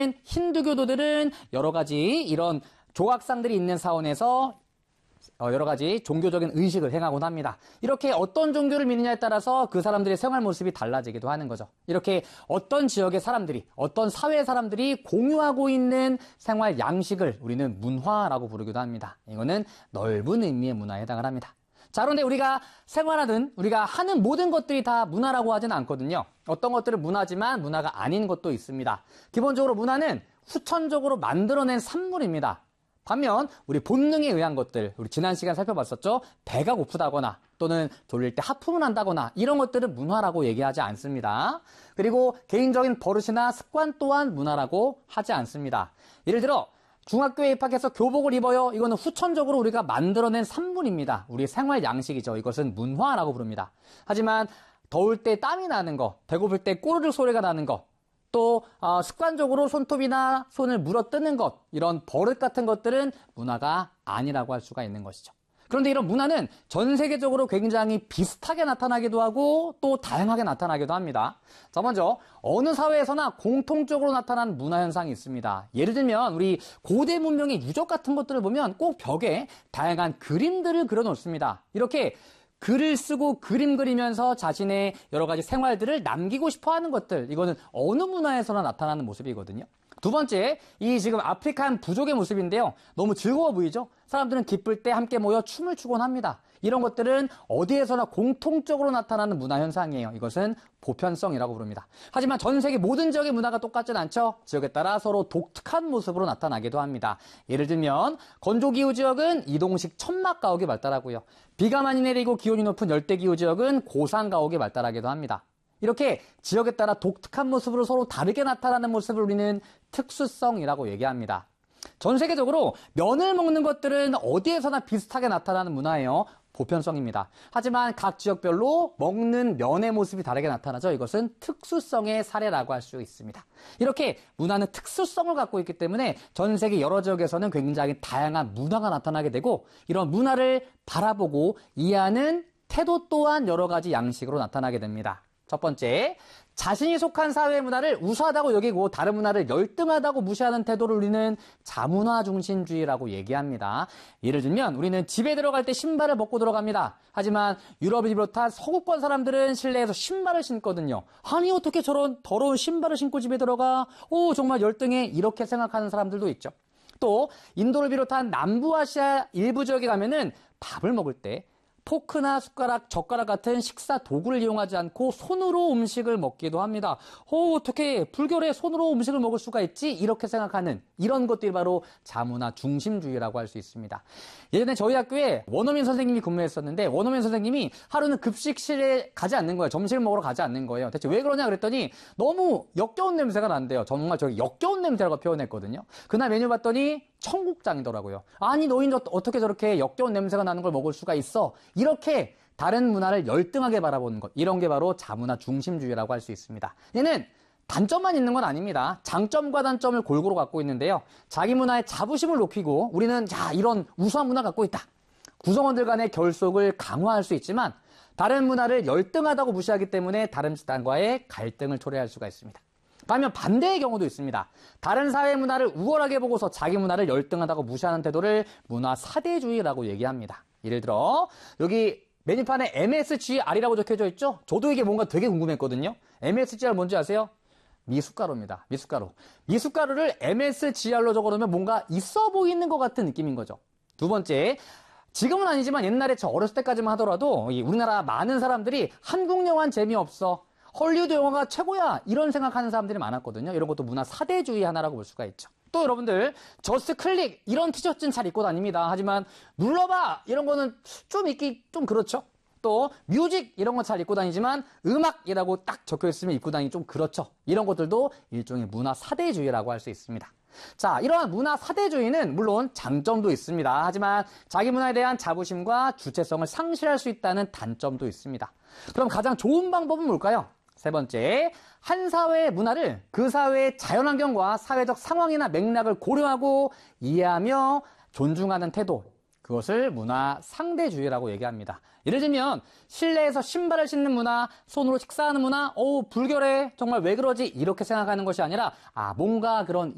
힌두교도들은 여러 가지 이런 조각상들이 있는 사원에서 여러 가지 종교적인 의식을 행하곤 합니다. 이렇게 어떤 종교를 믿느냐에 따라서 그 사람들의 생활 모습이 달라지기도 하는 거죠. 이렇게 어떤 지역의 사람들이, 어떤 사회의 사람들이 공유하고 있는 생활 양식을 우리는 문화라고 부르기도 합니다. 이거는 넓은 의미의 문화에 해당을 합니다. 자, 그런데 우리가 생활하든 우리가 하는 모든 것들이 다 문화라고 하지는 않거든요. 어떤 것들은 문화지만 문화가 아닌 것도 있습니다. 기본적으로 문화는 후천적으로 만들어낸 산물입니다. 반면 우리 본능에 의한 것들, 우리 지난 시간 살펴봤었죠. 배가 고프다거나 또는 졸릴 때 하품을 한다거나 이런 것들은 문화라고 얘기하지 않습니다. 그리고 개인적인 버릇이나 습관 또한 문화라고 하지 않습니다. 예를 들어 중학교에 입학해서 교복을 입어요. 이거는 후천적으로 우리가 만들어낸 산물입니다. 우리의 생활 양식이죠. 이것은 문화라고 부릅니다. 하지만 더울 때 땀이 나는 거, 배고플 때 꼬르륵 소리가 나는 거, 또 습관적으로 손톱이나 손을 물어뜯는 것, 이런 버릇 같은 것들은 문화가 아니라고 할 수가 있는 것이죠. 그런데 이런 문화는 전 세계적으로 굉장히 비슷하게 나타나기도 하고 또 다양하게 나타나기도 합니다. 자, 먼저 어느 사회에서나 공통적으로 나타나는 문화 현상이 있습니다. 예를 들면 우리 고대 문명의 유적 같은 것들을 보면 꼭 벽에 다양한 그림들을 그려놓습니다. 이렇게 글을 쓰고 그림 그리면서 자신의 여러 가지 생활들을 남기고 싶어하는 것들, 이거는 어느 문화에서나 나타나는 모습이거든요. 두 번째, 이 지금 아프리칸 부족의 모습인데요. 너무 즐거워 보이죠? 사람들은 기쁠 때 함께 모여 춤을 추곤 합니다. 이런 것들은 어디에서나 공통적으로 나타나는 문화 현상이에요. 이것은 보편성이라고 부릅니다. 하지만 전 세계 모든 지역의 문화가 똑같진 않죠. 지역에 따라 서로 독특한 모습으로 나타나기도 합니다. 예를 들면 건조기후 지역은 이동식 천막 가옥이 발달하고요. 비가 많이 내리고 기온이 높은 열대기후 지역은 고산 가옥이 발달하기도 합니다. 이렇게 지역에 따라 독특한 모습으로 서로 다르게 나타나는 모습을 우리는 특수성이라고 얘기합니다. 전 세계적으로 면을 먹는 것들은 어디에서나 비슷하게 나타나는 문화예요. 보편성입니다. 하지만 각 지역별로 먹는 면의 모습이 다르게 나타나죠. 이것은 특수성의 사례라고 할 수 있습니다. 이렇게 문화는 특수성을 갖고 있기 때문에 전 세계 여러 지역에서는 굉장히 다양한 문화가 나타나게 되고 이런 문화를 바라보고 이해하는 태도 또한 여러 가지 양식으로 나타나게 됩니다. 첫 번째, 자신이 속한 사회의 문화를 우수하다고 여기고 다른 문화를 열등하다고 무시하는 태도를 우리는 자문화 중심주의라고 얘기합니다. 예를 들면 우리는 집에 들어갈 때 신발을 벗고 들어갑니다. 하지만 유럽을 비롯한 서구권 사람들은 실내에서 신발을 신거든요. 아니 어떻게 저런 더러운 신발을 신고 집에 들어가? 오 정말 열등해. 이렇게 생각하는 사람들도 있죠. 또 인도를 비롯한 남부아시아 일부 지역에 가면은 밥을 먹을 때 포크나 숟가락, 젓가락 같은 식사 도구를 이용하지 않고 손으로 음식을 먹기도 합니다. 어떻게 불결해 손으로 음식을 먹을 수가 있지? 이렇게 생각하는 이런 것들이 바로 자문화 중심주의라고 할 수 있습니다. 예전에 저희 학교에 원어민 선생님이 근무했었는데 원어민 선생님이 하루는 급식실에 가지 않는 거예요. 점심을 먹으러 가지 않는 거예요. 대체 왜 그러냐 그랬더니 너무 역겨운 냄새가 난대요. 정말 저기 역겨운 냄새라고 표현했거든요. 그날 메뉴 봤더니 청국장이더라고요. 아니 너희는 어떻게 저렇게 역겨운 냄새가 나는 걸 먹을 수가 있어? 이렇게 다른 문화를 열등하게 바라보는 것, 이런 게 바로 자문화 중심주의라고 할 수 있습니다. 얘는 단점만 있는 건 아닙니다. 장점과 단점을 골고루 갖고 있는데요. 자기 문화의 자부심을 높이고 우리는 이런 우수한 문화 갖고 있다. 구성원들 간의 결속을 강화할 수 있지만 다른 문화를 열등하다고 무시하기 때문에 다른 집단과의 갈등을 초래할 수가 있습니다. 반면 반대의 경우도 있습니다. 다른 사회 문화를 우월하게 보고서 자기 문화를 열등하다고 무시하는 태도를 문화 사대주의라고 얘기합니다. 예를 들어 여기 메뉴판에 MSGR이라고 적혀져 있죠? 저도 이게 뭔가 되게 궁금했거든요. MSGR 뭔지 아세요? 미숫가루입니다. 미숫가루. 미숫가루를 MSGR로 적어놓으면 뭔가 있어 보이는 것 같은 느낌인 거죠. 두 번째, 지금은 아니지만 옛날에 저 어렸을 때까지만 하더라도 우리나라 많은 사람들이 한국 영화는 재미없어. 헐리우드 영화가 최고야. 이런 생각하는 사람들이 많았거든요. 이런 것도 문화 사대주의 하나라고 볼 수가 있죠. 또 여러분들 저스트 클릭 이런 티셔츠는 잘 입고 다닙니다. 하지만 눌러봐 이런 거는 좀 입기 좀 그렇죠. 또 뮤직 이런 거 잘 입고 다니지만 음악이라고 딱 적혀있으면 입고 다니기 좀 그렇죠. 이런 것들도 일종의 문화 사대주의라고 할 수 있습니다. 자, 이러한 문화 사대주의는 물론 장점도 있습니다. 하지만 자기 문화에 대한 자부심과 주체성을 상실할 수 있다는 단점도 있습니다. 그럼 가장 좋은 방법은 뭘까요? 세 번째, 한 사회의 문화를 그 사회의 자연환경과 사회적 상황이나 맥락을 고려하고 이해하며 존중하는 태도, 그것을 문화 상대주의라고 얘기합니다. 예를 들면 실내에서 신발을 신는 문화, 손으로 식사하는 문화, 불결해, 정말 왜 그러지? 이렇게 생각하는 것이 아니라 뭔가 그런